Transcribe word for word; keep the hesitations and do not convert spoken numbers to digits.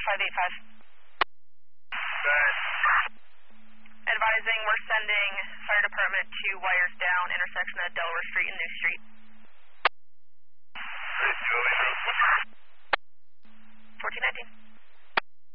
five eight five. Good. Advising we're sending fire department to wires down intersection of Delaware Street and New Street.